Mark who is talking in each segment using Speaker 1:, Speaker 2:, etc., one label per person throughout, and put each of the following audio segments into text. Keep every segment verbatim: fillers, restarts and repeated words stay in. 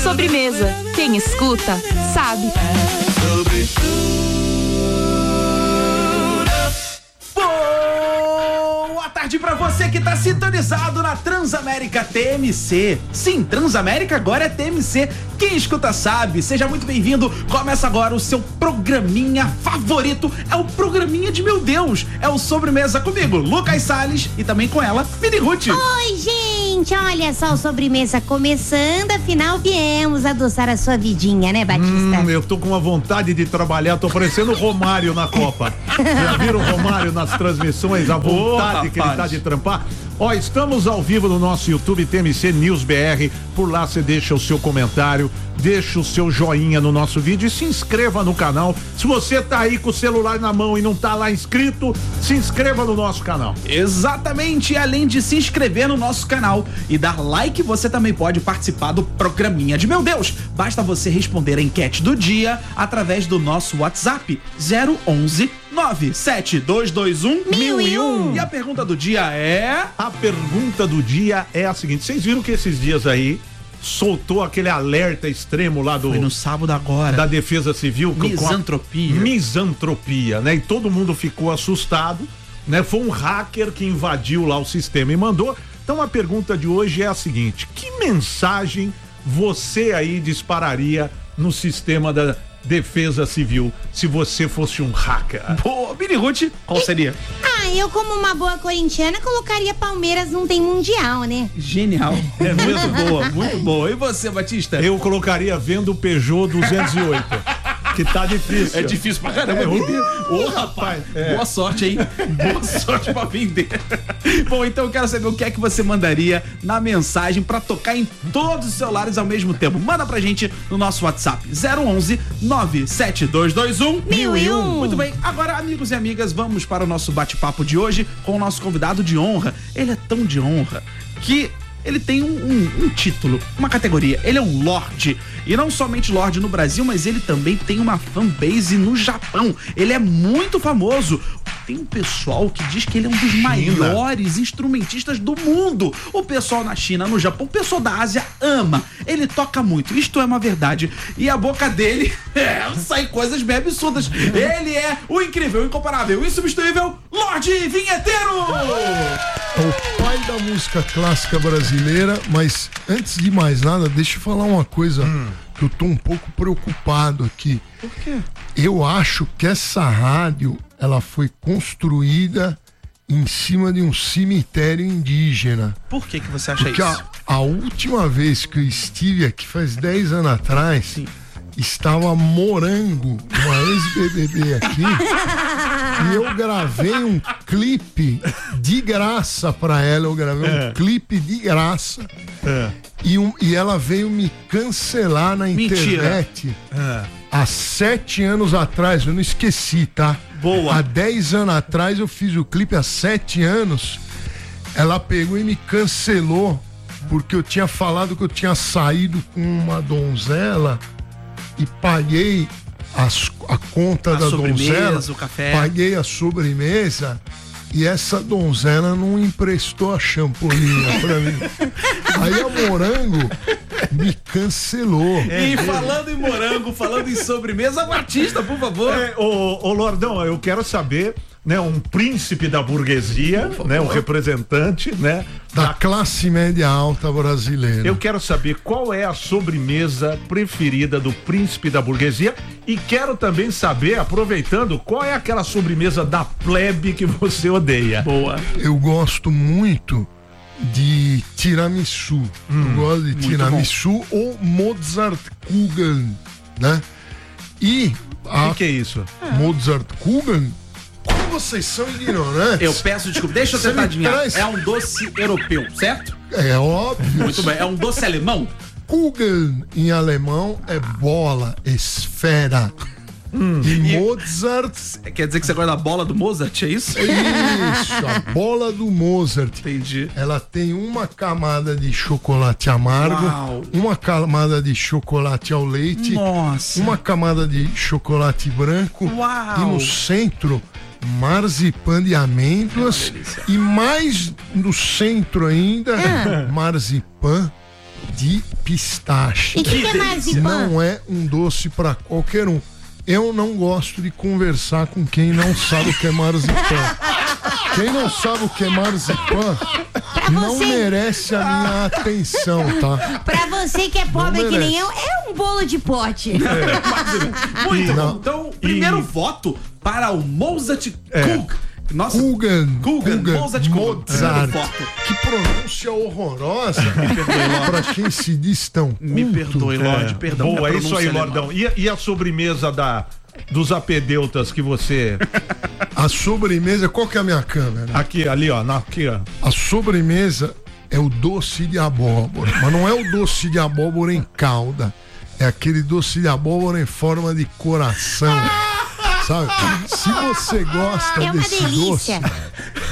Speaker 1: Sobremesa. Quem escuta, sabe.
Speaker 2: Boa tarde pra você que tá sintonizado na Transamérica T M C. Sim, Transamérica agora é T M C. Quem escuta sabe. Seja muito bem-vindo. Começa agora o seu programinha favorito. É o programinha de meu Deus. É o Sobremesa comigo, Lucas Salles, e também com ela, Mini Ruth.
Speaker 3: Oi, gente. Olha só o Sobremesa começando. Afinal, viemos adoçar a sua vidinha, né, Batista?
Speaker 4: Hum, eu tô com uma vontade de trabalhar. Tô parecendo o Romário na Copa. Já viram o Romário nas transmissões? A vontade
Speaker 2: oh,
Speaker 4: que ele tá de trampar. Ó, estamos ao vivo no nosso YouTube T M C News B R. Por lá você deixa o seu comentário, deixa o seu joinha no nosso vídeo e se inscreva no canal. Se você tá aí com o celular na mão e não tá lá inscrito, se inscreva no nosso canal.
Speaker 2: Exatamente, além de se inscrever no nosso canal e dar like, você também pode participar do programinha de meu Deus. Basta você responder a enquete do dia através do nosso WhatsApp zero onze nove sete dois dois um mil e um. E a pergunta do dia é...
Speaker 4: A pergunta do dia é a seguinte: vocês viram que esses dias aí soltou aquele alerta extremo lá do...
Speaker 2: Foi no sábado agora.
Speaker 4: Da Defesa Civil.
Speaker 2: Misantropia.
Speaker 4: Com a, misantropia, né? E todo mundo ficou assustado, né? Foi um hacker que invadiu lá o sistema e mandou. Então a pergunta de hoje é a seguinte: que mensagem você aí dispararia no sistema da Defesa Civil se você fosse um hacker?
Speaker 2: Boa, Mini Ruth, qual seria?
Speaker 3: Ah, eu como uma boa corintiana colocaria Palmeiras não tem mundial, né?
Speaker 2: Genial. É mesmo boa, muito boa. E você, Batista?
Speaker 4: Eu colocaria vendo o Peugeot duzentos e oito. Que tá difícil.
Speaker 2: É difícil pra caramba.
Speaker 4: É,
Speaker 2: Ô, oh, rapaz, é. Boa sorte aí. Boa sorte pra vender. Bom, então eu quero saber o que é que você mandaria na mensagem pra tocar em todos os celulares ao mesmo tempo. Manda pra gente no nosso WhatsApp zero onze nove sete dois dois um mil e um. Muito bem, agora, amigos e amigas, vamos para o nosso bate-papo de hoje com o nosso convidado de honra. Ele é tão de honra que ele tem um, um, um título, uma categoria. Ele é um Lorde. E não somente Lorde no Brasil, mas ele também tem uma fanbase no Japão. Ele é muito famoso. Tem um pessoal que diz que ele é um dos China. maiores instrumentistas do mundo. O pessoal na China, no Japão, o pessoal da Ásia ama. Ele toca muito, isto é uma verdade. E a boca dele é, sai coisas bem absurdas. Ele é o incrível, incomparável, insubstituível Lorde Vinheteiro!
Speaker 5: É o pai da música clássica brasileira, mas antes de mais nada, deixa eu falar uma coisa hum. que eu tô um pouco preocupado aqui.
Speaker 2: Por quê?
Speaker 5: Eu acho que essa rádio, ela foi construída em cima de um cemitério indígena.
Speaker 2: Por que que você acha
Speaker 5: Porque
Speaker 2: isso?
Speaker 5: A, a última vez que eu estive aqui, faz dez anos atrás, Sim. estava Morango, uma ex-B B B aqui, e eu gravei um clipe de graça pra ela, eu gravei é. um clipe de graça. É. E, um, e ela veio me cancelar na Mentira. internet é. há sete anos atrás, eu não esqueci, tá?
Speaker 2: Boa.
Speaker 5: Há dez anos atrás eu fiz o clipe, há sete anos, ela pegou e me cancelou, porque eu tinha falado que eu tinha saído com uma donzela e paguei as, a conta a da donzela,
Speaker 2: o café.
Speaker 5: Paguei a sobremesa e essa donzela não emprestou a champolinha pra mim. Aí a Morango me cancelou.
Speaker 2: E falando em Morango, falando em sobremesa, Batista, por favor.
Speaker 4: É, ô, ô Lordão, eu quero saber, né, um príncipe da burguesia, né, um representante, né,
Speaker 5: da, da classe média alta brasileira.
Speaker 4: Eu quero saber qual é a sobremesa preferida do príncipe da burguesia e quero também saber, aproveitando, qual é aquela sobremesa da plebe que você odeia.
Speaker 2: Boa.
Speaker 5: Eu gosto muito de tiramisu. Hum, eu gosto de tiramisu ou Mozartkugeln, né? E
Speaker 4: o que, que é isso?
Speaker 5: Mozartkugeln? Como vocês são ignorantes?
Speaker 2: Eu peço desculpa, deixa eu tentar adivinhar. Traz... É um doce europeu, certo?
Speaker 5: É óbvio.
Speaker 2: Muito bem, é um doce alemão?
Speaker 5: Kugeln em alemão é bola, esfera. Hum. E, e Mozart.
Speaker 2: Quer dizer que você gosta da bola do Mozart, é isso?
Speaker 5: Isso, a bola do Mozart.
Speaker 2: Entendi.
Speaker 5: Ela tem uma camada de chocolate amargo, Uau. uma camada de chocolate ao leite,
Speaker 2: Nossa.
Speaker 5: uma camada de chocolate branco
Speaker 2: Uau.
Speaker 5: e no centro marzipan de amêndoas e mais no centro ainda,
Speaker 2: é.
Speaker 5: marzipan de pistache.
Speaker 3: E o que, que é marzipan?
Speaker 5: Não é um doce para qualquer um. Eu não gosto de conversar com quem não sabe o que é marzipan. Quem não sabe o que é marzipan não você... merece a minha atenção, tá?
Speaker 3: Pra você que é pobre que nem eu, é um bolo de pote.
Speaker 2: É. Muito bom. Então, primeiro e... voto para o Mozart é. Cook. Nossa,
Speaker 5: Kugan,
Speaker 2: Kugan,
Speaker 5: Kugan
Speaker 2: Mozart,
Speaker 5: Mozart. Que pronúncia horrorosa. Me perdoe, pra quem se diz tão culto.
Speaker 2: Me perdoe, Lorde, é. perdão.
Speaker 4: Boa, é isso aí, Lordão. E, e a sobremesa da, dos apedeutas que você...
Speaker 5: A sobremesa, qual que é a minha câmera?
Speaker 4: Aqui, ali, ó, na, aqui, ó.
Speaker 5: A sobremesa é o doce de abóbora, mas não é o doce de abóbora em calda. É aquele doce de abóbora em forma de coração. Sabe? Se você gosta
Speaker 3: é
Speaker 5: desse
Speaker 3: delícia.
Speaker 5: doce,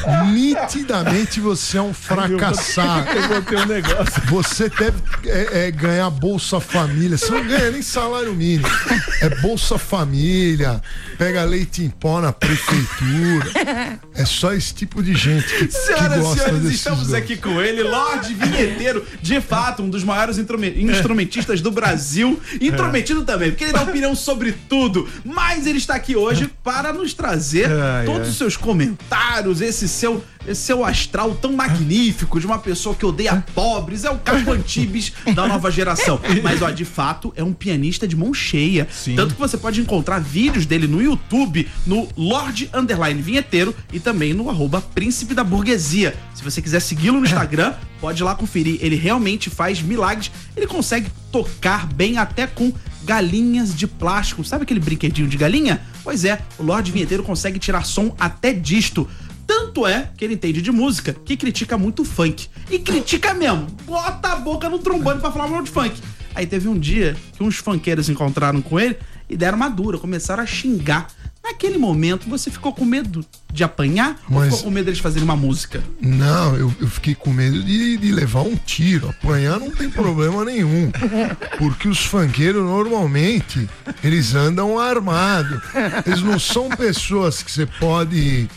Speaker 5: nitidamente você é um fracassado.
Speaker 4: Eu vou ter um negócio.
Speaker 5: Você deve é, é, ganhar Bolsa Família. Você não ganha nem salário mínimo. É Bolsa Família, pega leite em pó na prefeitura. É só esse tipo de gente que,
Speaker 2: Senhoras
Speaker 5: que gosta
Speaker 2: e senhores,
Speaker 5: desses
Speaker 2: estamos
Speaker 5: doces.
Speaker 2: aqui com ele, Lorde Vinheteiro, de fato, um dos maiores instrumentistas do Brasil. Intrometido também, porque ele dá opinião sobre tudo. Mas ele está aqui hoje hoje para nos trazer é, todos é. os seus comentários, esse seu, esse seu astral tão magnífico de uma pessoa que odeia pobres, é o Caco Antibes da nova geração. Mas, ó, de fato, é um pianista de mão cheia. Sim. Tanto que você pode encontrar vídeos dele no YouTube, no Lorde Underline Vinheteiro e também no arroba Príncipe da Burguesia. Se você quiser segui-lo no Instagram, pode ir lá conferir. Ele realmente faz milagres. Ele consegue tocar bem até com galinhas de plástico. Sabe aquele brinquedinho de galinha? Pois é, o Lorde Vinheteiro consegue tirar som até disto. Tanto é que ele entende de música que critica muito o funk. E critica mesmo. Bota a boca no trombone pra falar mal de funk. Aí teve um dia que uns funkeiros encontraram com ele e deram uma dura, começaram a xingar. Naquele momento, você ficou com medo de apanhar? Mas... ou ficou com medo deles fazerem uma música?
Speaker 5: Não, eu, eu fiquei com medo de, de levar um tiro. Apanhar não tem problema nenhum. Porque os funkeiros, normalmente, eles andam armados. Eles não são pessoas que você pode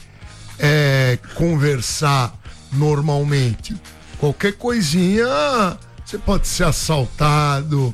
Speaker 5: é, conversar normalmente. Qualquer coisinha, você pode ser assaltado,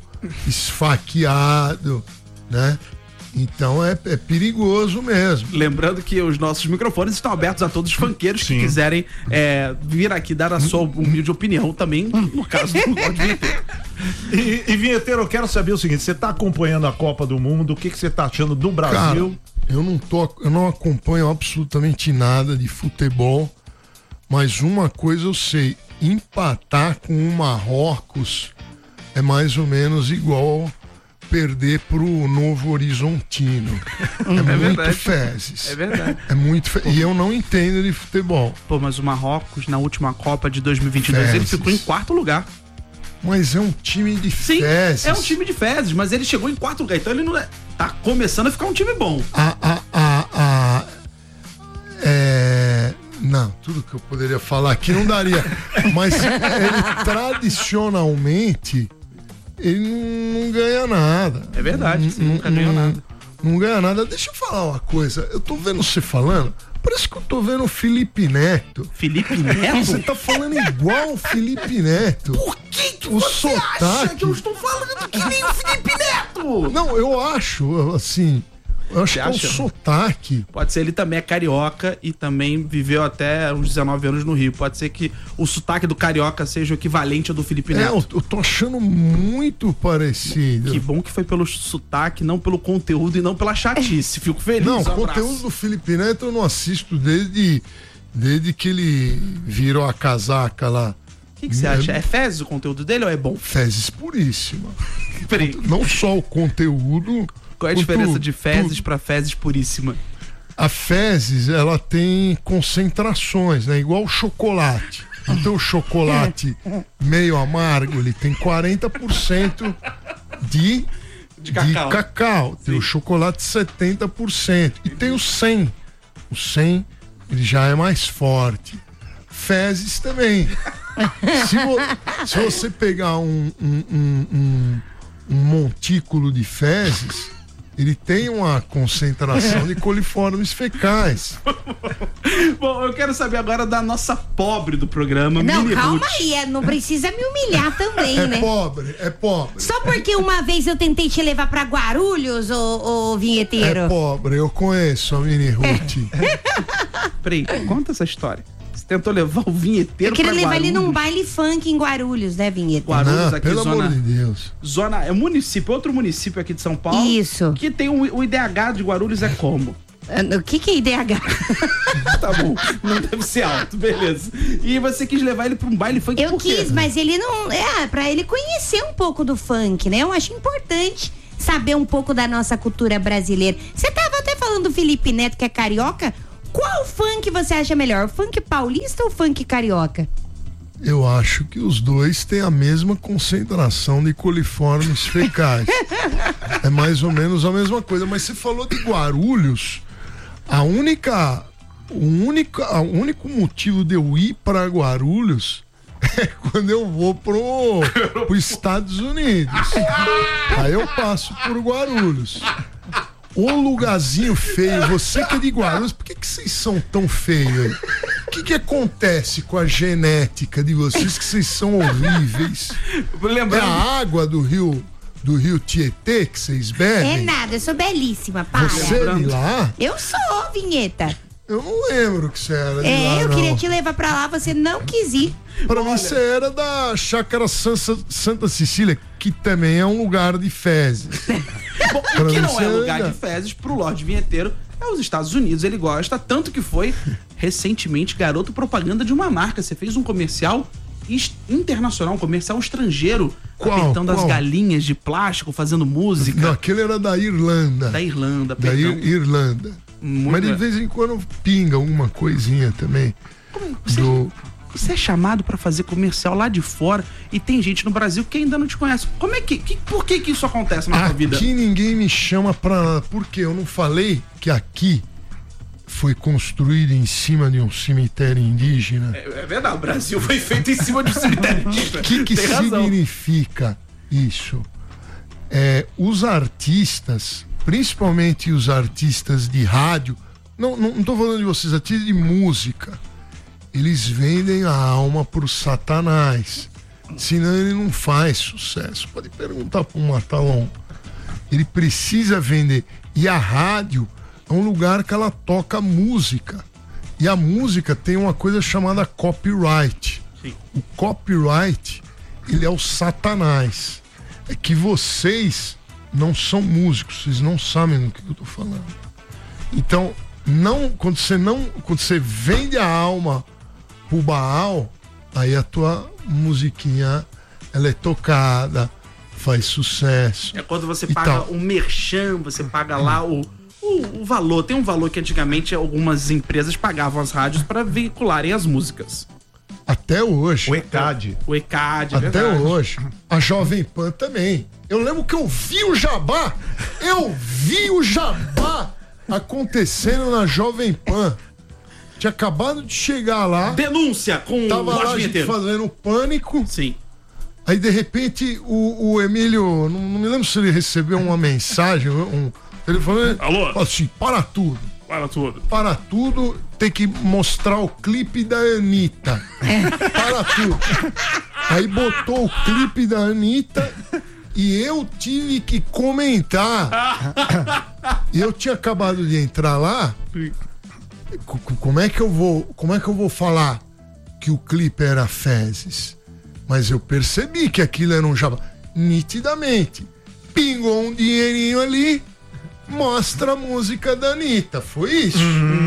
Speaker 5: esfaqueado, né? Então é, é perigoso mesmo.
Speaker 2: Lembrando que os nossos microfones estão abertos a todos os funkeiros Sim. que quiserem é, vir aqui dar a sua humilde opinião também, no caso do Lorde Vinheteiro.
Speaker 4: E, e Vinheteiro, eu quero saber o seguinte, você está acompanhando a Copa do Mundo, o que, que você está achando do Brasil?
Speaker 5: Cara, eu não tô, eu não acompanho absolutamente nada de futebol, mas uma coisa eu sei, empatar com o Marrocos é mais ou menos igual perder pro Novo Horizontino. É, é muito
Speaker 2: verdade.
Speaker 5: fezes.
Speaker 2: É verdade.
Speaker 5: É muito fe... E eu não entendo de futebol.
Speaker 2: Pô, mas o Marrocos, na última Copa de dois mil e vinte e dois, fezes. Ele ficou em quarto lugar.
Speaker 5: Mas é um time de
Speaker 2: Sim,
Speaker 5: fezes.
Speaker 2: É um time de fezes, mas ele chegou em quarto lugar. Então ele não é... tá começando a ficar um time bom.
Speaker 5: A, a, a, a... É... Não, tudo que eu poderia falar aqui não daria. Mas ele tradicionalmente... ele não ganha nada.
Speaker 2: É verdade, você nunca ganhou nada.
Speaker 5: Não ganha nada. Deixa eu falar uma coisa. Eu tô vendo você falando, parece que eu tô vendo o Felipe Neto.
Speaker 2: Felipe Neto?
Speaker 5: Você tá falando igual o Felipe Neto.
Speaker 2: Por que que
Speaker 5: o
Speaker 2: você
Speaker 5: sotaque...
Speaker 2: acha que eu estou falando que nem o Felipe Neto?
Speaker 5: Não, eu acho, assim... Eu acho
Speaker 2: Você
Speaker 5: que
Speaker 2: acha?
Speaker 5: é o sotaque.
Speaker 2: Pode ser, ele também é carioca e também viveu até uns dezenove anos no Rio. Pode ser que o sotaque do carioca seja o equivalente ao do Felipe
Speaker 5: É,
Speaker 2: Neto.
Speaker 5: eu, eu tô achando muito parecido.
Speaker 2: Que bom que foi pelo sotaque, não pelo conteúdo e não pela chatice. Fico feliz.
Speaker 5: Não,
Speaker 2: um
Speaker 5: o conteúdo do Felipe Neto eu não assisto desde, desde que ele virou a casaca lá.
Speaker 2: O que, que você acha? É fezes o conteúdo dele ou é bom?
Speaker 5: Fezes puríssima.
Speaker 2: Peraí.
Speaker 5: Não só o conteúdo...
Speaker 2: Qual é a diferença de fezes para fezes puríssima?
Speaker 5: A fezes, ela tem concentrações, né? Igual o chocolate. Então o chocolate meio amargo, ele tem quarenta por cento de,
Speaker 2: de cacau.
Speaker 5: De cacau. Tem o chocolate setenta por cento. E tem o cem. O cem, ele já é mais forte. Fezes também. Se, vo, se você pegar um, um, um, um, um montículo de fezes, ele tem uma concentração de coliformes fecais.
Speaker 2: Bom, eu quero saber agora da nossa pobre do programa,
Speaker 3: Não,
Speaker 2: Mini
Speaker 3: calma
Speaker 2: Ruth.
Speaker 3: aí, é, não precisa me humilhar também,
Speaker 5: É
Speaker 3: né?
Speaker 5: pobre, é pobre.
Speaker 3: Só porque uma vez eu tentei te levar pra Guarulhos, ô, ô vinheteiro.
Speaker 5: É pobre, eu conheço a Mini Ruth.
Speaker 2: Peraí, conta essa história. Você tentou levar o vinheteiro
Speaker 3: Eu queria
Speaker 2: pra
Speaker 3: levar
Speaker 2: Guarulhos.
Speaker 3: ele num baile funk em Guarulhos, né, vinheteiro?
Speaker 2: Guarulhos,
Speaker 5: Não,
Speaker 2: aqui,
Speaker 5: pelo
Speaker 2: zona,
Speaker 5: amor de Deus.
Speaker 2: zona... É município, outro município aqui de São Paulo.
Speaker 3: Isso.
Speaker 2: Que tem o, o I D H de Guarulhos é como?
Speaker 3: O que que é I D H?
Speaker 2: Tá bom, não deve ser alto, beleza. E você quis levar ele pra um baile funk
Speaker 3: Eu
Speaker 2: por quê?
Speaker 3: quis, mas ele não... É, pra ele conhecer um pouco do funk, né? Eu acho importante saber um pouco da nossa cultura brasileira. Você tava até falando do Felipe Neto, que é carioca. Qual funk você acha melhor? O funk paulista ou o funk carioca?
Speaker 5: Eu acho que os dois têm a mesma concentração de coliformes fecais. É mais ou menos a mesma coisa. Mas você falou de Guarulhos. A única, o único, o único motivo de eu ir para Guarulhos é quando eu vou pro, pro Estados Unidos. Aí eu passo por Guarulhos. Ô lugarzinho feio, você que é de Guarulhos, por que, que vocês são tão feios aí? O que, que acontece com a genética de vocês que vocês são horríveis?
Speaker 2: Lembrando...
Speaker 5: É a água do rio, do rio Tietê que vocês bebem?
Speaker 3: É nada, eu sou belíssima, para.
Speaker 5: Você é de lá?
Speaker 3: Eu sou, vinheta.
Speaker 5: Eu não lembro que você era de
Speaker 3: É,
Speaker 5: lá,
Speaker 3: eu
Speaker 5: não.
Speaker 3: queria te levar pra lá, você não quis ir.
Speaker 5: Pra mim você era da Chácara Santa, Santa Cecília, que também é um lugar de fezes.
Speaker 2: Bom,
Speaker 5: Pra
Speaker 2: o que
Speaker 5: mim
Speaker 2: não é
Speaker 5: você
Speaker 2: lugar
Speaker 5: é-
Speaker 2: de fezes pro Lorde Vinheteiro é os Estados Unidos, ele gosta, tanto que foi recentemente garoto propaganda de uma marca. Você fez um comercial is- internacional, um comercial estrangeiro,
Speaker 5: Qual?
Speaker 2: apertando as
Speaker 5: Qual?
Speaker 2: galinhas de plástico, fazendo música.
Speaker 5: Não, aquele era da Irlanda.
Speaker 2: Da Irlanda,
Speaker 5: Da
Speaker 2: perdão.
Speaker 5: Ir- Irlanda.
Speaker 2: Muito
Speaker 5: Mas de
Speaker 2: bem.
Speaker 5: vez em quando pinga uma coisinha também.
Speaker 2: Você,
Speaker 5: Do...
Speaker 2: você é chamado pra fazer comercial lá de fora e tem gente no Brasil que ainda não te conhece. Como é que, que por que que isso acontece na sua vida?
Speaker 5: Aqui ninguém me chama pra nada. Porque eu não falei que aqui foi construído em cima de um cemitério indígena?
Speaker 2: É, é verdade, o Brasil foi feito em cima de um cemitério.
Speaker 5: O que, que
Speaker 2: Tem razão.
Speaker 5: significa isso? É, os artistas, principalmente os artistas de rádio, não, não, não tô falando de vocês, artistas de música, eles vendem a alma pro Satanás. Senão ele não faz sucesso. Pode perguntar pro Matalon. Ele precisa vender. E a rádio é um lugar que ela toca música. E a música tem uma coisa chamada copyright.
Speaker 2: Sim.
Speaker 5: O copyright, ele é o Satanás. É que vocês não são músicos, vocês não sabem do que eu tô falando. Então, não, quando você não, quando você vende a alma pro Baal, aí a tua musiquinha, ela é tocada, faz sucesso.
Speaker 2: É quando você
Speaker 5: E
Speaker 2: paga
Speaker 5: tal.
Speaker 2: um merchan, você paga lá o, o, o valor. Tem um valor que antigamente algumas empresas pagavam as rádios para veicularem as músicas.
Speaker 5: Até hoje.
Speaker 4: O E C A D.
Speaker 2: O E C A D, é
Speaker 5: Até
Speaker 2: verdade.
Speaker 5: hoje. A Jovem Pan também. Eu lembro que eu vi o Jabá. Eu vi o Jabá acontecendo na Jovem Pan. Tinha acabado de chegar lá.
Speaker 2: Denúncia com
Speaker 5: Tava
Speaker 2: o
Speaker 5: lá
Speaker 2: Lorde
Speaker 5: a gente
Speaker 2: Vinheteiro.
Speaker 5: fazendo pânico.
Speaker 2: Sim.
Speaker 5: Aí de repente o, o Emílio, não, não me lembro se ele recebeu uma mensagem, um, ele falou,
Speaker 2: Alô?
Speaker 5: falou assim, para tudo,
Speaker 2: Para tudo.
Speaker 5: para tudo, tem que mostrar o clipe da Anitta. Para tudo. Aí botou o clipe da Anitta e eu tive que comentar. E eu tinha acabado de entrar lá. C- Como é que eu vou, como é que eu vou falar que o clipe era fezes? Mas eu percebi que aquilo era um jabá. Nitidamente. Pingou um dinheirinho ali, mostra a música da Anitta. Foi isso.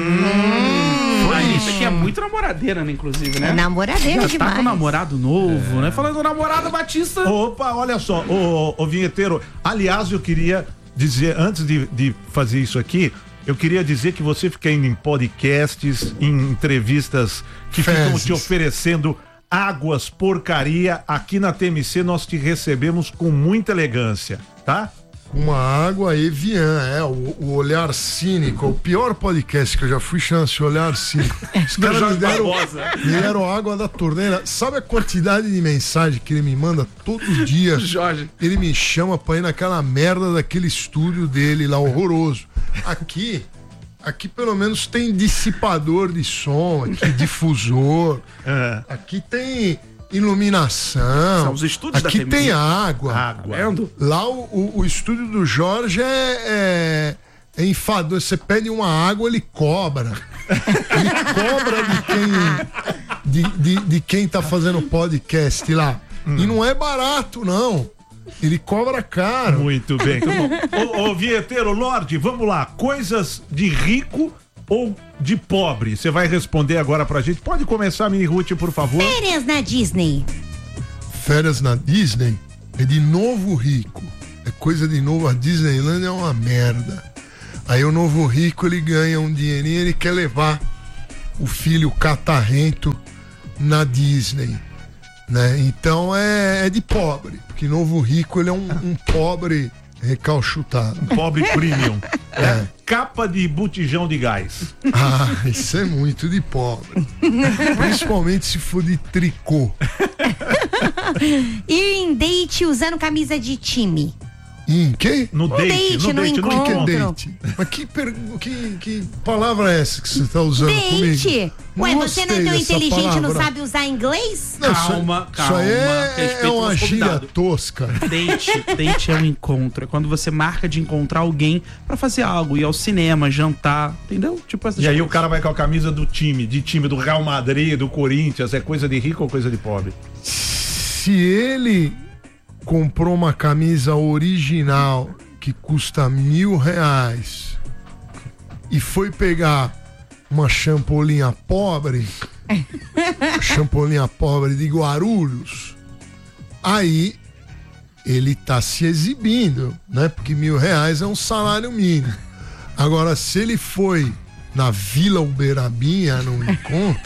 Speaker 2: Hum, a Anitta que é muito namoradeira, né, inclusive, né?
Speaker 3: É namoradeira
Speaker 2: Já
Speaker 3: demais.
Speaker 2: tá com um namorado novo, né? Falando do namorado Batista.
Speaker 4: Opa, olha só, ô, ô, ô vinheteiro, aliás, eu queria dizer, antes de, de fazer isso aqui, eu queria dizer que você fica indo em podcasts, em entrevistas que ficam
Speaker 5: Fezes.
Speaker 4: te oferecendo águas, porcaria. Aqui na T M C nós te recebemos com muita elegância, tá?
Speaker 5: com uma água Evian, é, o, o Olhar Cínico, o pior podcast que eu já fui, chance Olhar Cínico. Os caras me deram, me deram água da torneira. Sabe a quantidade de mensagem que ele me manda todo dia?
Speaker 2: Jorge.
Speaker 5: Ele me chama pra ir naquela merda daquele estúdio dele lá, horroroso. Aqui, aqui pelo menos tem dissipador de som, aqui difusor,
Speaker 4: É.
Speaker 5: aqui tem iluminação.
Speaker 2: São os estúdios
Speaker 5: aqui
Speaker 2: da T M.
Speaker 5: tem água.
Speaker 4: Água.
Speaker 2: Vendo?
Speaker 5: Lá o, o, o estúdio do Jorge é, é, é enfadonho. Você pede uma água, ele cobra. Ele cobra de quem, de, de, de quem tá fazendo podcast lá. Hum. E não é barato, não. Ele cobra caro.
Speaker 4: Muito bem. Ô, ô Vieteiro, Lorde, vamos lá. Coisas de rico ou de pobre? Você vai responder agora pra gente. Pode começar, Mini Ruth, por favor.
Speaker 3: Férias na Disney.
Speaker 5: Férias na Disney é de novo rico. É coisa de novo. A Disneyland é uma merda. Aí o novo rico, ele ganha um dinheirinho, ele quer levar o filho catarrento na Disney, né? Então é, é de pobre, porque novo rico, ele é um, um pobre recalchutado.
Speaker 4: Um pobre premium. É. Capa de botijão de gás.
Speaker 5: Ah, isso é muito de pobre. Principalmente se for de tricô.
Speaker 3: Ir em date usando camisa de time.
Speaker 5: Em quê?
Speaker 4: No
Speaker 3: Um
Speaker 4: date,
Speaker 3: date,
Speaker 4: no
Speaker 3: no
Speaker 4: date, no
Speaker 5: O que é
Speaker 3: encontro.
Speaker 5: date? Mas que, per... que, que palavra é essa que você tá usando
Speaker 3: Date?
Speaker 5: comigo?
Speaker 3: Ué, você não é
Speaker 5: gostei
Speaker 3: tão
Speaker 5: dessa
Speaker 3: inteligente e não
Speaker 5: palavra.
Speaker 3: sabe usar inglês?
Speaker 5: Não, isso-
Speaker 2: Calma,
Speaker 5: Isso
Speaker 2: calma,
Speaker 5: aí é,
Speaker 2: respeita
Speaker 5: é
Speaker 2: o
Speaker 5: uma
Speaker 2: nosso
Speaker 5: gíria
Speaker 2: convidado.
Speaker 5: tosca.
Speaker 2: Date, date é um encontro. É quando você marca de encontrar alguém pra fazer algo, ir ao cinema, jantar, entendeu? Tipo essas
Speaker 4: E aí
Speaker 2: coisas.
Speaker 4: o cara vai com a camisa do time, de time do Real Madrid, do Corinthians. É coisa de rico ou coisa de pobre?
Speaker 5: Se ele comprou uma camisa original que custa mil reais e foi pegar uma champolinha pobre, champolinha pobre de Guarulhos, aí ele tá se exibindo, né? Porque mil reais é um salário mínimo. Agora, se ele foi na Vila Uberabinha, num encontro,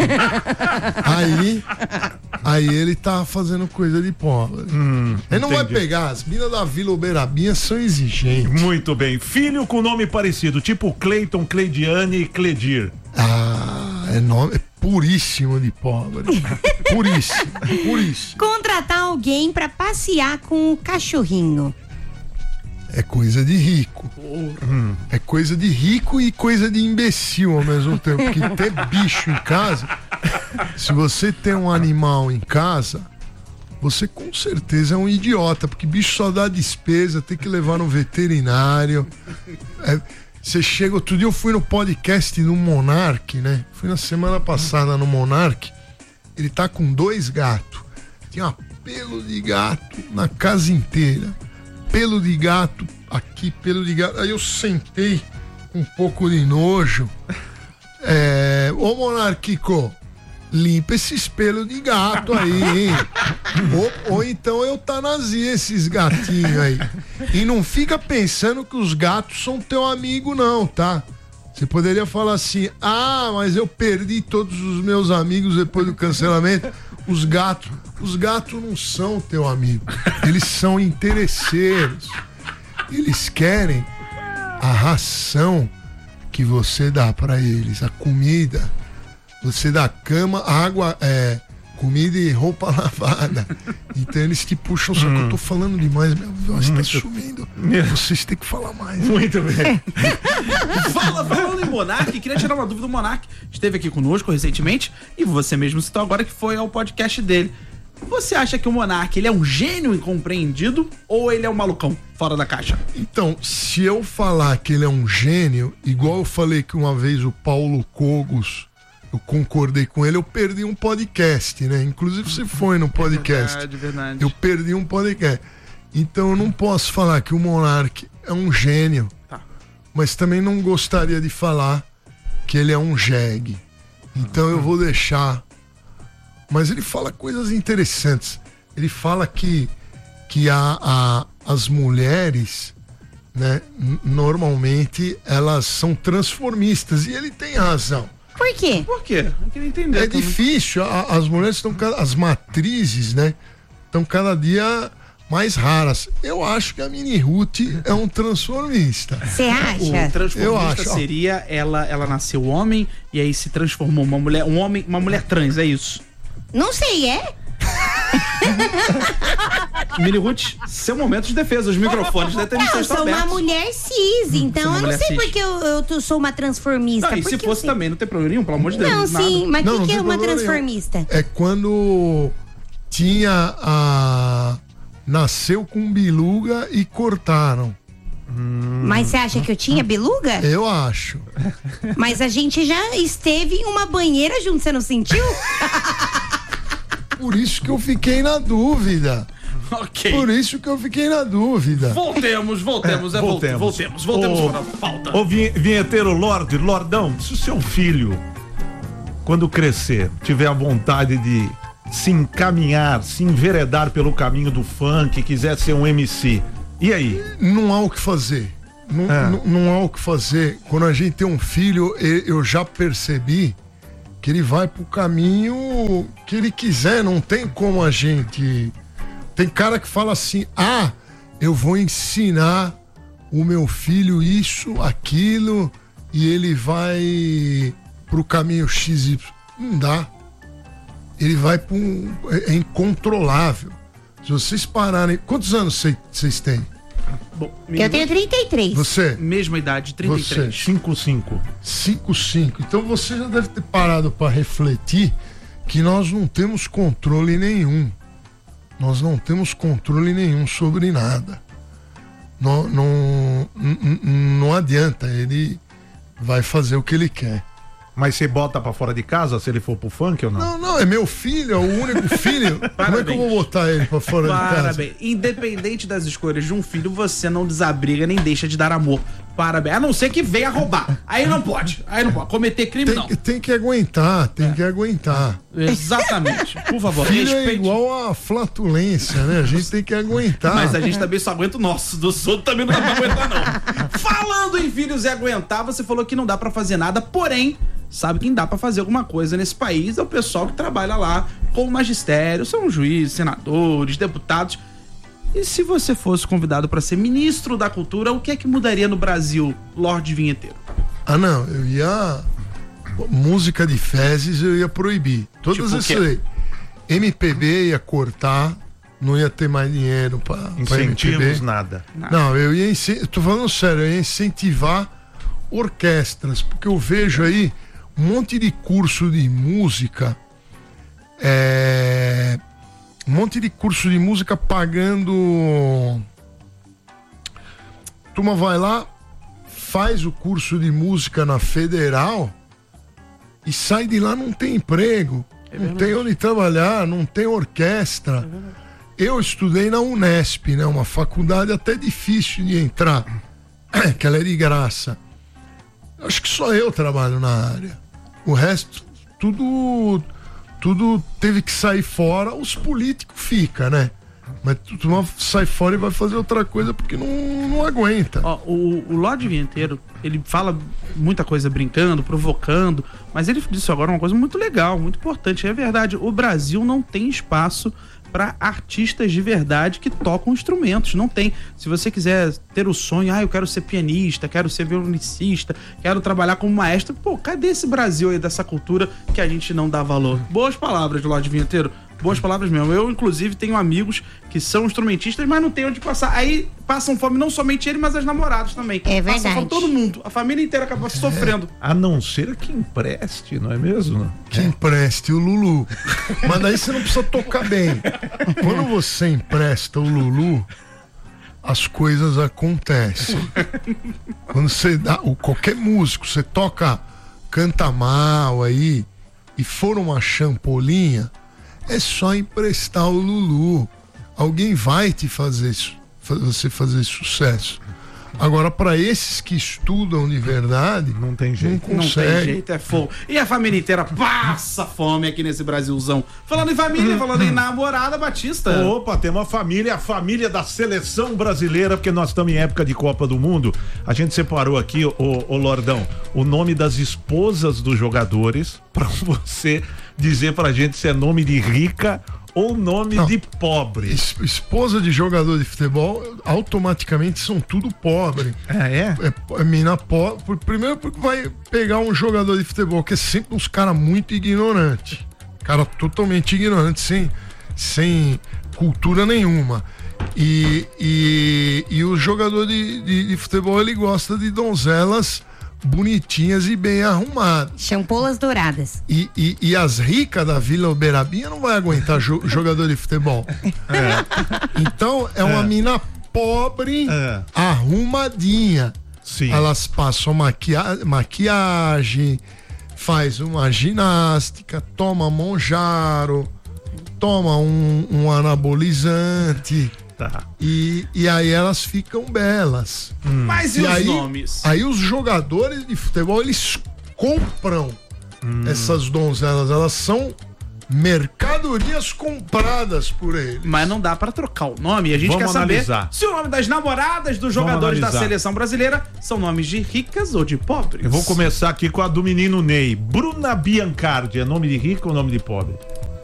Speaker 5: aí, aí ele tá fazendo coisa de pobre.
Speaker 4: Hum,
Speaker 5: ele não vai
Speaker 4: entendi.
Speaker 5: pegar, as minas da Vila Uberabinha são exigentes.
Speaker 4: Muito bem. Filho com nome parecido, tipo Cleiton, Cleidiane e Cledir.
Speaker 5: Ah, é, nome, é puríssimo de pobre. Puríssimo, puríssimo.
Speaker 3: Contratar alguém pra passear com o cachorrinho.
Speaker 5: É coisa de rico. É coisa de rico e coisa de imbecil ao mesmo tempo. Porque ter bicho em casa, se você tem um animal em casa, você com certeza é um idiota, porque bicho só dá despesa, tem que levar no veterinário. É, você chega, outro dia eu fui no podcast do Monark, né? Fui na semana passada no Monark. Ele tá com dois gatos. Tem uma pelo de gato na casa inteira. Pelo de gato aqui, pelo de gato. Aí eu sentei com um pouco de nojo. É, ô Monarquico, limpa esses pelos de gato aí, hein? Ou, ou então eu tanazia esses gatinhos aí. E não fica pensando que os gatos são teu amigo, não, tá? Você poderia falar assim: ah, mas eu perdi todos os meus amigos depois do cancelamento. Os gatos, os gatos não são teu amigo. Eles são interesseiros. Eles querem a ração que você dá pra eles, a comida. Você dá cama, água, é, comida e roupa lavada. Então eles te puxam, só que eu tô falando demais, minha voz tá sumindo. Vocês têm que falar mais.
Speaker 4: Muito bem.
Speaker 2: Fala, falando em Monark, queria tirar uma dúvida. O Monark esteve aqui conosco recentemente e você mesmo citou agora que foi ao podcast dele. Você acha que o Monark, ele é um gênio incompreendido ou ele é um malucão fora da caixa?
Speaker 5: Então, se eu falar que ele é um gênio, igual eu falei que uma vez o Paulo Cogos, eu concordei com ele, eu perdi um podcast, né? Inclusive você foi no podcast.
Speaker 2: Verdade, verdade.
Speaker 5: Eu perdi um podcast. Então eu não posso falar que o Monark é um gênio,
Speaker 2: Tá.
Speaker 5: mas também não gostaria de falar que ele é um jegue. Então eu vou deixar. Mas ele fala coisas interessantes. Ele fala que, que a, a, as mulheres, né, n- normalmente elas são transformistas. E ele tem razão.
Speaker 3: Por quê?
Speaker 2: Por quê? Eu queria entender.
Speaker 5: É
Speaker 2: também.
Speaker 5: difícil. a- As mulheres estão, ca- as matrizes, né, estão cada dia mais raras. Eu acho que a Mini Ruth é um transformista.
Speaker 3: Você acha?
Speaker 2: O transformista
Speaker 5: Eu acho, ó.
Speaker 2: seria ela, ela nasceu homem e aí se transformou uma mulher, um homem, uma mulher trans, é isso?
Speaker 3: Não sei, é?
Speaker 2: Mini Ruth, seu momento de defesa, os microfones da
Speaker 3: Não, eu sou uma mulher cis, então
Speaker 2: uma
Speaker 3: eu não
Speaker 2: mulher
Speaker 3: sei
Speaker 2: cis.
Speaker 3: porque eu, eu tô- sou uma transformista.
Speaker 2: Não, e se
Speaker 3: porque
Speaker 2: fosse
Speaker 3: eu sei.
Speaker 2: também, não tem problema nenhum, pelo amor de Deus.
Speaker 3: Não,
Speaker 2: nada.
Speaker 3: sim, mas o
Speaker 5: Não,
Speaker 3: que,
Speaker 5: não
Speaker 3: que é
Speaker 5: tem
Speaker 3: uma
Speaker 5: problema nenhum.
Speaker 3: transformista?
Speaker 5: É quando tinha a... Nasceu com biluga e cortaram.
Speaker 3: Mas você acha que eu tinha beluga?
Speaker 5: Eu acho.
Speaker 3: Mas a gente já esteve em uma banheira junto, você não sentiu?
Speaker 5: Por isso que eu fiquei na dúvida.
Speaker 2: Ok.
Speaker 5: Por isso que eu fiquei na dúvida.
Speaker 2: Voltemos, voltemos, é, voltemos, voltemos, voltemos
Speaker 4: Ô,
Speaker 2: para a pauta.
Speaker 4: Ô, vinhe- vinheteiro Lorde, Lordão, se o seu filho, quando crescer, tiver a vontade de se encaminhar, se enveredar pelo caminho do funk, quiser ser um M C, e aí?
Speaker 5: Não há o que fazer. Não,
Speaker 4: É.
Speaker 5: não, não há o que fazer. Quando a gente tem um filho, e- eu já percebi que ele vai pro caminho que ele quiser. Não tem como a gente. Tem cara que fala assim: ah, eu vou ensinar o meu filho isso, aquilo, e ele vai pro caminho X Y. Não dá. Ele vai para um. É é incontrolável. Se vocês pararem. Quantos anos vocês têm?
Speaker 2: Bom,
Speaker 3: Eu tenho trinta e três.
Speaker 5: Você?
Speaker 2: mesma idade, trinta e três.
Speaker 4: cinco cinco.
Speaker 5: cinco cinco. Então você já deve ter parado para refletir que nós não temos controle nenhum. Nós não temos controle nenhum sobre nada. Não, não, não, não adianta, ele vai fazer o que ele quer.
Speaker 4: Mas você bota pra fora de casa se ele for pro funk ou não?
Speaker 5: Não, não, é meu filho, é o único filho. Como é que eu vou botar ele pra fora de casa?
Speaker 2: Parabéns. Independente das escolhas de um filho, você não desabriga nem deixa de dar amor. Parabéns. A não ser que venha roubar. Aí não pode. Aí não pode. Cometer crime,
Speaker 5: Tem,
Speaker 2: não.
Speaker 5: que- tem que aguentar, tem que aguentar.
Speaker 2: Exatamente. Por favor,
Speaker 5: Filho é
Speaker 2: respeite.
Speaker 5: igual a flatulência, né? A gente tem que aguentar.
Speaker 2: Mas a gente também só aguenta o nosso. Do outros também não dá pra aguentar, não. Falando em filhos e aguentar, você falou que não dá pra fazer nada, porém, sabe quem dá pra fazer alguma coisa nesse país é o pessoal que trabalha lá com o magistério, são juízes, senadores, deputados. E se você fosse convidado pra ser ministro da cultura, o que é que mudaria no Brasil, Lorde Vinheteiro?
Speaker 5: Ah, não, eu ia. Música de fezes eu ia proibir. Todas
Speaker 2: Tipo o
Speaker 5: essas
Speaker 2: quê?
Speaker 5: aí. M P B ia cortar, não ia ter mais dinheiro pra, pra M P B.
Speaker 4: Incentivos, nada.
Speaker 5: Não, eu ia. incen- eu tô falando sério, eu ia incentivar orquestras, porque eu vejo aí um monte de curso de música. É. Um monte de curso de música pagando. Turma vai lá, faz o curso de música na Federal e sai de lá, não tem emprego, não tem onde trabalhar, não tem orquestra. Eu estudei na Unesp, né? Uma faculdade até difícil de entrar, que ela é de graça. Acho que só eu trabalho na área. O resto, tudo, tudo teve que sair fora. Os políticos ficam, né? Mas tu sai fora e vai fazer outra coisa porque não, não aguenta.
Speaker 2: Ó, o, o Lorde Vinheteiro, ele fala muita coisa brincando, provocando, mas ele disse agora uma coisa muito legal, muito importante. É verdade, o Brasil não tem espaço para artistas de verdade que tocam instrumentos. Não tem. Se você quiser ter o sonho, ah, eu quero ser pianista, quero ser violoncista, quero trabalhar como maestro, pô, cadê esse Brasil aí, dessa cultura que a gente não dá valor? Boas palavras do Lorde Vinheteiro. Boas palavras mesmo. Eu, inclusive, tenho amigos que são instrumentistas, mas não tem onde passar. Aí passam fome não somente ele, mas as namoradas também.
Speaker 3: É
Speaker 2: Passam
Speaker 3: verdade.
Speaker 2: fome todo mundo. A família inteira acaba sofrendo.
Speaker 4: A não ser que empreste, não é mesmo?
Speaker 5: Que empreste o Lulu. Mas daí você não precisa tocar bem. Quando você empresta o Lulu, as coisas acontecem. Quando você dá, o qualquer músico, você toca, canta mal aí e for uma champolinha, é só emprestar o Lulu. Alguém vai te fazer isso, fa- você fazer sucesso. Agora, para esses que estudam de verdade,
Speaker 4: Não tem jeito.
Speaker 5: não
Speaker 2: Não
Speaker 5: consegue.
Speaker 2: tem jeito, é fogo. E a família inteira passa fome aqui nesse Brasilzão. Falando em família, falando em namorada, Batista.
Speaker 4: Opa, tem uma família, a família da seleção brasileira, porque nós estamos em época de Copa do Mundo. A gente separou aqui, ô, ô Lordão, o nome das esposas dos jogadores, pra você dizer pra gente se é nome de rica ou nome
Speaker 5: Não.
Speaker 4: de pobre?
Speaker 5: Es- esposa de jogador de futebol, automaticamente são tudo pobre.
Speaker 4: Ah, é?
Speaker 5: É, é mina pobre. Primeiro porque vai pegar um jogador de futebol que é sempre uns caras muito ignorantes. Cara totalmente ignorante, sem, sem cultura nenhuma. E, e, e o jogador de, de, de futebol, ele gosta de donzelas bonitinhas e bem arrumadas.
Speaker 3: Champolas douradas.
Speaker 5: E, e, e as ricas da Vila Uberabinha não vai aguentar jo- jogador de futebol. Então é uma mina pobre,
Speaker 4: É.
Speaker 5: arrumadinha.
Speaker 4: Sim.
Speaker 5: Elas passam maquia- maquiagem, faz uma ginástica, toma monjaro, toma um, um anabolizante.
Speaker 4: Tá.
Speaker 5: E, e aí elas ficam belas.
Speaker 2: Mas e,
Speaker 5: E
Speaker 2: os
Speaker 5: aí,
Speaker 2: nomes?
Speaker 5: aí os jogadores de futebol, eles compram essas donzelas. Elas são mercadorias compradas por eles.
Speaker 2: Mas não dá pra trocar o nome. E a gente
Speaker 4: Vamos
Speaker 2: quer saber
Speaker 4: analisar.
Speaker 2: se o nome das namoradas dos jogadores da
Speaker 4: analisar.
Speaker 2: seleção brasileira são nomes de ricas ou de pobres.
Speaker 4: Eu vou começar aqui com a do menino Ney. Bruna Biancardi, é nome de rico ou nome de pobre?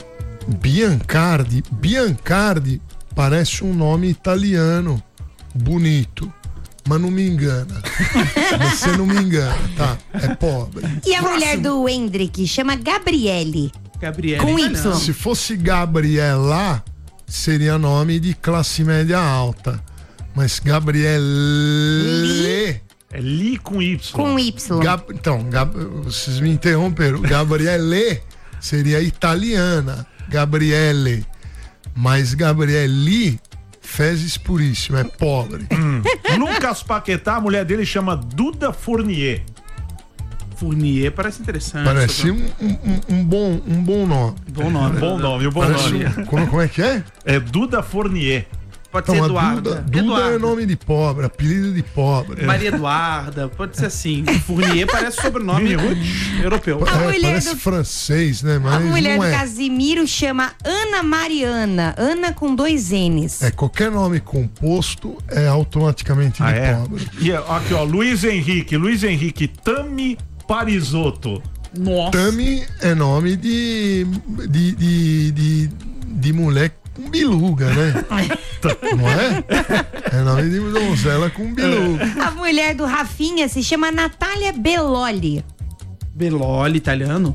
Speaker 5: Biancardi. Biancardi parece um nome italiano bonito. Mas não me engana. Você não me engana, tá? É pobre.
Speaker 3: E a mulher do Hendrick chama Gabriele.
Speaker 2: Gabriela.
Speaker 3: Com
Speaker 2: Italiano.
Speaker 3: Y.
Speaker 5: Se fosse Gabriela, seria nome de classe média alta. Mas Gabriele.
Speaker 4: É Li com Y.
Speaker 3: Com Y.
Speaker 5: Gab- então, Gab- vocês me interromperam. Gabriele seria italiana. Gabriele. Mas Gabrieli, fezes puríssimo, é pobre.
Speaker 4: Lucas Paquetá, a mulher dele chama Duda Fournier.
Speaker 2: Fournier parece interessante.
Speaker 5: Parece um, um- um bom, um bom nome.
Speaker 2: Bom nome.
Speaker 4: Bom nome, um bom
Speaker 5: Parece
Speaker 4: nome.
Speaker 5: um- como, como é que é?
Speaker 4: É Duda Fournier.
Speaker 2: Pode
Speaker 5: Então,
Speaker 2: ser
Speaker 5: a
Speaker 2: Eduarda.
Speaker 5: Duda, Duda
Speaker 2: Eduarda.
Speaker 5: é nome de pobre, apelido de pobre.
Speaker 2: Maria Eduarda, pode ser assim. Fournier parece sobrenome europeu.
Speaker 3: A
Speaker 5: É,
Speaker 3: mulher
Speaker 5: parece
Speaker 3: do-
Speaker 5: francês, né? Mas
Speaker 3: A mulher
Speaker 5: não
Speaker 3: do
Speaker 5: é.
Speaker 3: Casimiro chama Ana Mariana. Ana com dois N's.
Speaker 5: É, qualquer nome composto é automaticamente de
Speaker 4: Ah, é?
Speaker 5: pobre.
Speaker 4: E aqui, ó, Luiz Henrique. Luiz Henrique Tami Parisotto.
Speaker 2: Nossa.
Speaker 5: Tami é nome de, de, de, de, de mulher com biluga, né? Não é? É nome de donzela com biluga.
Speaker 3: A mulher do Rafinha se chama Natália Belloli.
Speaker 2: Beloli, italiano.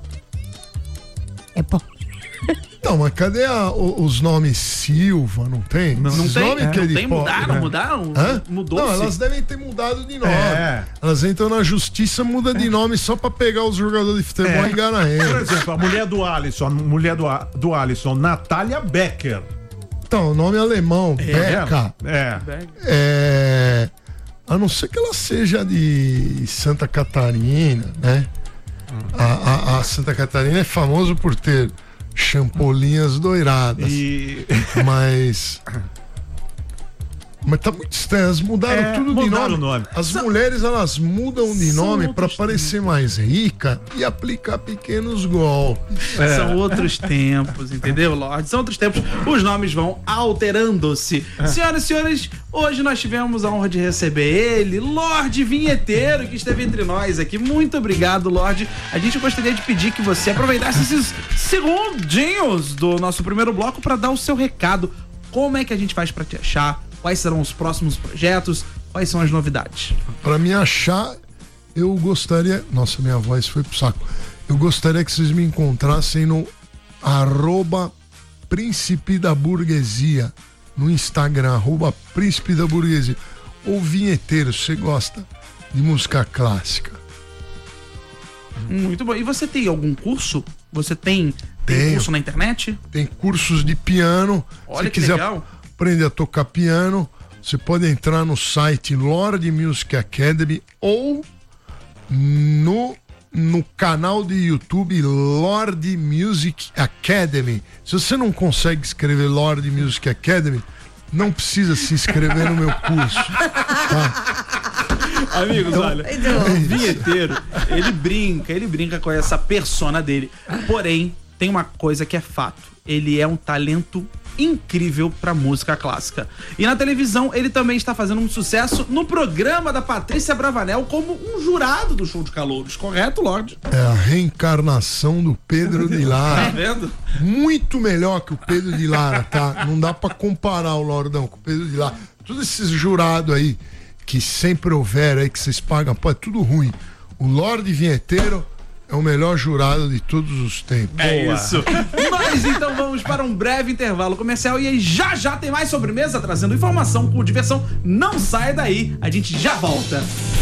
Speaker 3: É pô.
Speaker 5: Então, mas cadê a- o- os nomes Silva? Não tem?
Speaker 2: Não
Speaker 5: Esses
Speaker 2: tem?
Speaker 5: nomes que é
Speaker 2: Não
Speaker 5: de
Speaker 2: tem?
Speaker 5: pobre,
Speaker 2: Mudaram?
Speaker 5: né?
Speaker 2: Mudaram?
Speaker 5: Hã?
Speaker 2: Mudou-se?
Speaker 5: Não, elas devem ter mudado de nome.
Speaker 4: É.
Speaker 5: Elas entram na justiça, muda de nome só pra pegar os jogadores de futebol
Speaker 4: É.
Speaker 5: e enganar
Speaker 4: Por
Speaker 5: eles.
Speaker 4: exemplo, a mulher do Alisson, a mulher do, A- do Alisson, Natália Becker.
Speaker 5: Então, o nome alemão, Beca,
Speaker 4: É.
Speaker 5: é... A não ser que ela seja de Santa Catarina, né? A, a- a Santa Catarina é famoso por ter champolinhas doiradas.
Speaker 4: E.
Speaker 5: Mas. Mas tá muito estranho. Elas mudaram
Speaker 4: É,
Speaker 5: tudo de
Speaker 4: mudaram
Speaker 5: nome.
Speaker 4: o nome.
Speaker 5: As mulheres, elas mudam de
Speaker 2: São
Speaker 5: nome pra
Speaker 2: outros
Speaker 5: parecer mais rica e aplicar pequenos golpes.
Speaker 4: É.
Speaker 2: São outros tempos, entendeu, Lorde? São outros tempos. Os nomes vão alterando-se.
Speaker 4: É.
Speaker 2: Senhoras e senhores, hoje nós tivemos a honra de receber ele, Lorde Vinheteiro, que esteve entre nós aqui. Muito obrigado, Lorde. A gente gostaria de pedir que você aproveitasse esses segundinhos do nosso primeiro bloco para dar o seu recado. Como é que a gente faz para te achar? Quais serão os próximos projetos? Quais são as novidades?
Speaker 5: Pra me achar, eu gostaria. Nossa, minha voz foi pro saco. Eu gostaria que vocês me encontrassem no arroba Príncipe da Burguesia. No Instagram, arroba Príncipe da Burguesia. Ou vinheteiro, se você gosta de música clássica.
Speaker 2: Muito bom. E você tem algum curso? Você tem, tem
Speaker 5: Tenho.
Speaker 2: curso na internet?
Speaker 5: Tem cursos de piano.
Speaker 2: Olha
Speaker 5: se
Speaker 2: que
Speaker 5: quiser
Speaker 2: legal.
Speaker 5: aprender a tocar piano, você pode entrar no site Lorde Music Academy ou no, no canal de YouTube Lorde Music Academy. Se você não consegue escrever Lorde Music Academy, não precisa se inscrever no meu curso. Tá?
Speaker 2: Amigos, olha,
Speaker 3: Muito bom.
Speaker 2: o vinheteiro, ele brinca, ele brinca com essa persona dele. Porém, tem uma coisa que é fato. Ele é um talento incrível pra música clássica. E na televisão ele também está fazendo um sucesso no programa da Patrícia Bravanel como um jurado do Show de Calouros, correto, Lorde?
Speaker 5: É a reencarnação do Pedro de Lara.
Speaker 2: Tá vendo?
Speaker 5: Muito melhor que o Pedro de Lara, tá? Não dá pra comparar o Lordão com o Pedro de Lara. Todos esses jurados aí que sempre houver aí, que vocês pagam, pô, é tudo ruim. O Lorde Vinheteiro é o melhor jurado de todos os tempos.
Speaker 2: É
Speaker 4: Boa.
Speaker 2: isso. Nós então vamos para um breve intervalo comercial e aí já já tem mais sobremesa trazendo informação com diversão. Não sai daí, a gente já volta.